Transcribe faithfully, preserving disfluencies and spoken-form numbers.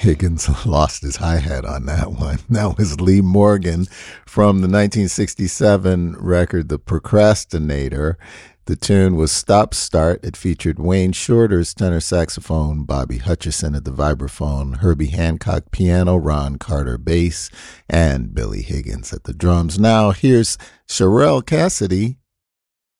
Higgins lost his hi-hat on that one. That was Lee Morgan from the nineteen sixty-seven record The Procrastinator. The tune was Stop Start. It featured Wayne Shorter's tenor saxophone, Bobby Hutcherson at the vibraphone, Herbie Hancock piano, Ron Carter bass, and Billy Higgins at the drums. Now here's Sherelle Cassidy